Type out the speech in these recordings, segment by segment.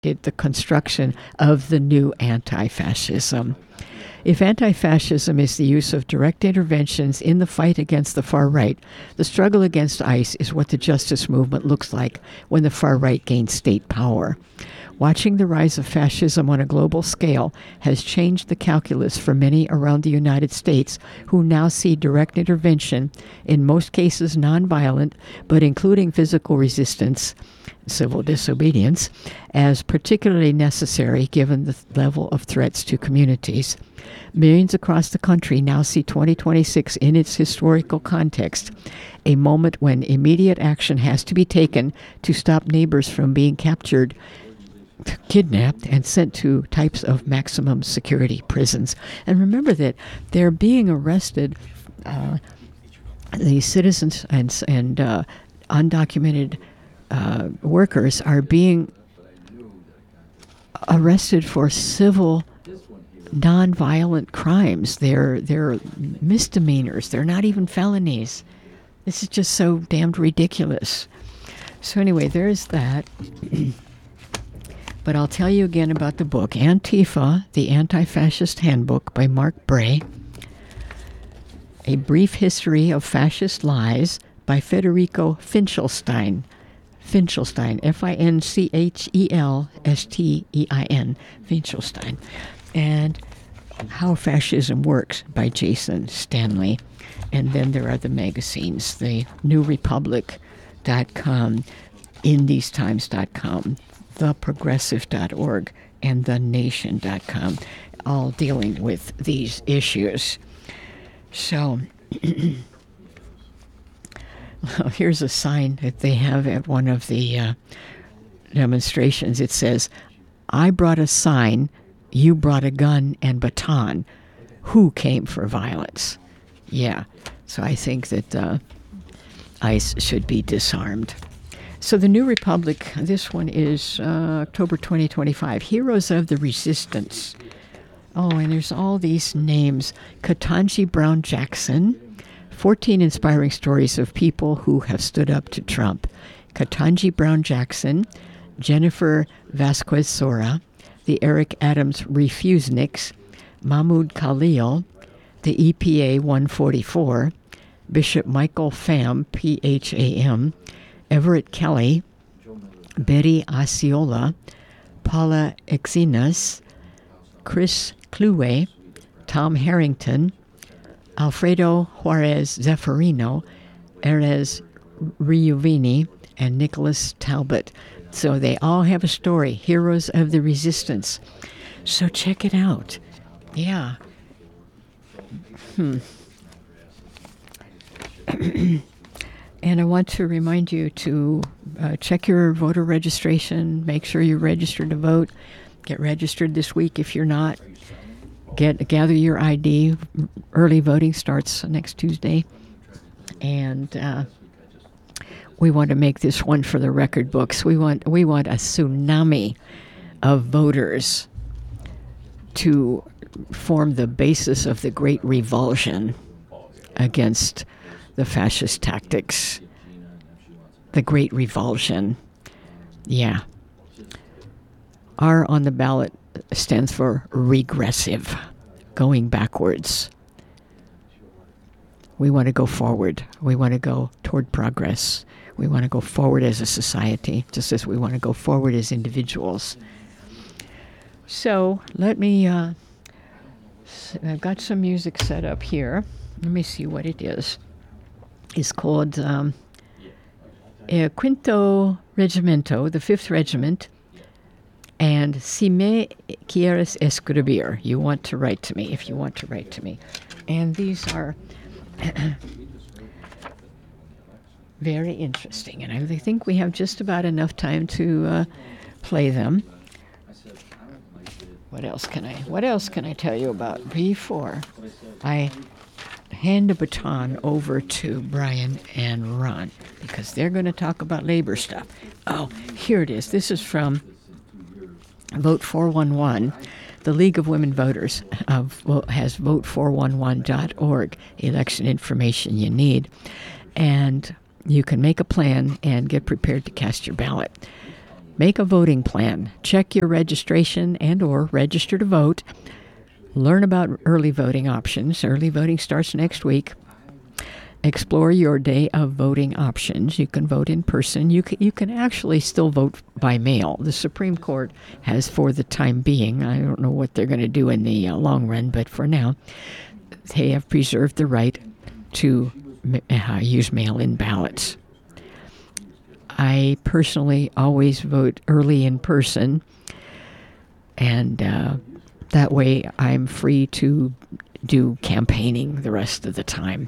the construction of the new anti-fascism. If anti-fascism is the use of direct interventions in the fight against the far right, the struggle against ICE is what the justice movement looks like when the far right gains state power. Watching the rise of fascism on a global scale has changed the calculus for many around the United States who now see direct intervention, in most cases nonviolent, but including physical resistance, civil disobedience, as particularly necessary given the level of threats to communities. Millions across the country now see 2026 in its historical context, a moment when immediate action has to be taken to stop neighbors from being captured, kidnapped, and sent to types of maximum security prisons. And remember that they're being arrested, the citizens and undocumented workers are being arrested for civil nonviolent crimes. They're misdemeanors. They're not even felonies. This is just so damned ridiculous. So anyway, there's that. But I'll tell you again about the book, Antifa, the Anti-Fascist Handbook by Mark Bray, A Brief History of Fascist Lies by Federico Finchelstein. Finchelstein, Finchelstein, Finchelstein. And How Fascism Works by Jason Stanley. And then there are the magazines, the newrepublic.com, indiestimes.com, theprogressive.org, and thenation.com, all dealing with these issues. So, here's a sign that they have at one of the demonstrations. It says, "I brought a sign, you brought a gun and baton. Who came for violence?" Yeah, so I think that ICE should be disarmed. So the New Republic, this one is October 2025, Heroes of the Resistance. Oh, and there's all these names. Ketanji Brown Jackson, 14 inspiring stories of people who have stood up to Trump. Ketanji Brown Jackson, Jennifer Vasquez Sora, the Eric Adams Refuseniks, Mahmoud Khalil, the EPA 144, Bishop Michael Pham, PHAM, Everett Kelly, Betty Osceola, Paula Exinas, Chris Kluwe, Tom Harrington, Alfredo Juarez Zeffirino, Erez Riuvini, and Nicholas Talbot. So they all have a story, Heroes of the Resistance. So check it out. Yeah. And I want to remind you to check your voter registration. Make sure you're registered to vote. Get registered this week if you're not. Gather your ID. Early voting starts next Tuesday. And we want to make this one for the record books. We want a tsunami of voters to form the basis of the great revulsion against the fascist tactics. The great revulsion. Yeah. R on the ballot stands for regressive, going backwards. We want to go forward. We want to go toward progress. We want to go forward as a society, just as we want to go forward as individuals. So let me, I've got some music set up here. Let me see what it is. It's called Quinto Regimento, the 5th Regiment, and Si me quieres escribir. You want to write to me, if you want to write to me. And these are very interesting, and I think we have just about enough time to play them. What else can I tell you about before I hand the baton over to Brian and Ron, because they're going to talk about labor stuff. Oh, here it is. This is from Vote 411. The League of Women Voters has vote411.org, election information you need. And you can make a plan and get prepared to cast your ballot. Make a voting plan. Check your registration and or register to vote. Learn about early voting options. Early voting starts next week. Explore your day of voting options. You can vote in person. You can actually still vote by mail. The Supreme Court has, for the time being, I don't know what they're going to do in the long run, but for now, they have preserved the right to use mail-in ballots. I personally always vote early in person, and that way I'm free to do campaigning the rest of the time.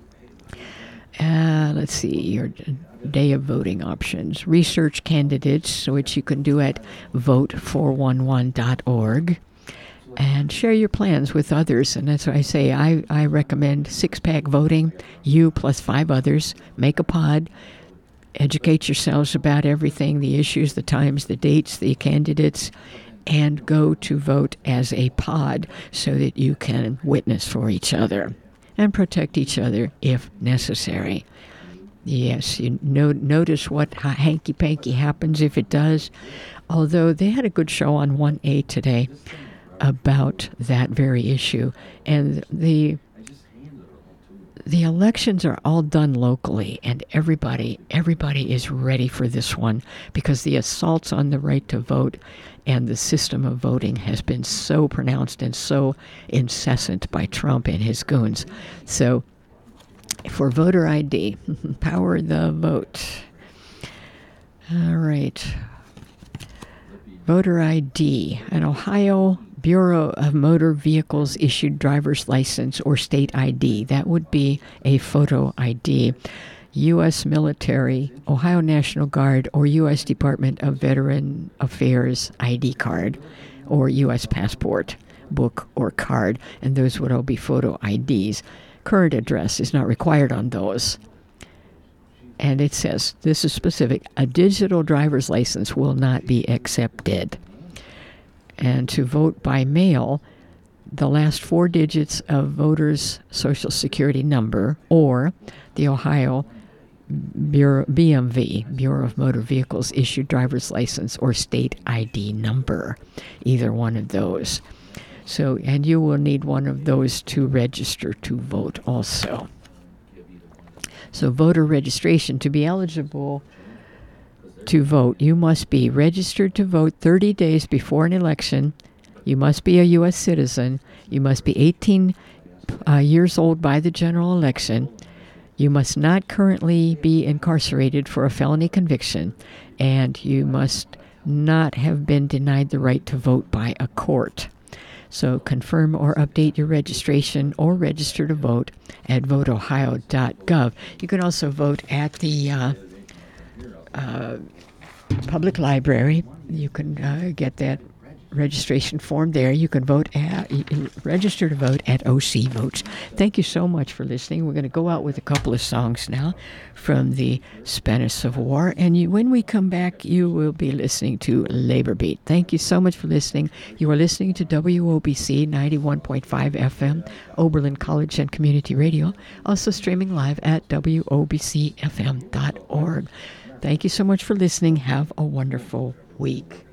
Let's see, your day of voting options. Research candidates, which you can do at vote411.org. And share your plans with others. And that's what I say. I recommend six-pack voting, you plus 5 others. Make a pod. Educate yourselves about everything, the issues, the times, the dates, the candidates, and go to vote as a pod so that you can witness for each other and protect each other if necessary. Yes, you notice what hanky-panky happens if it does. Although they had a good show on 1A today about that very issue. And the elections are all done locally, and everybody is ready for this one because the assaults on the right to vote and the system of voting has been so pronounced and so incessant by Trump and his goons. So for voter ID, power the vote. All right. Voter ID. An Ohio Bureau of Motor Vehicles issued driver's license or state ID. That would be a photo ID. U.S. military, Ohio National Guard, or U.S. Department of Veteran Affairs ID card, or U.S. passport, book, or card. And those would all be photo IDs. Current address is not required on those. And it says, this is specific, a digital driver's license will not be accepted. And to vote by mail, the last 4 digits of voter's Social Security number or the Ohio BMV, Bureau of Motor Vehicles, issued driver's license or state ID number, either one of those. So, and you will need one of those to register to vote also. So voter registration, to be eligible to vote, you must be registered to vote 30 days before an election. You must be a U.S. citizen. You must be 18 years old by the general election. You must not currently be incarcerated for a felony conviction. And you must not have been denied the right to vote by a court. So confirm or update your registration or register to vote at voteohio.gov. You can also vote at the public library. You can get that registration form there. You can register to vote at OC Votes. Thank you so much for listening. We're going to go out with a couple of songs now from the Spanish Civil War. And when we come back, you will be listening to Labor Beat. Thank you so much for listening. You are listening to WOBC 91.5 FM, Oberlin College and Community Radio, also streaming live at WOBCFM.org. Thank you so much for listening. Have a wonderful week.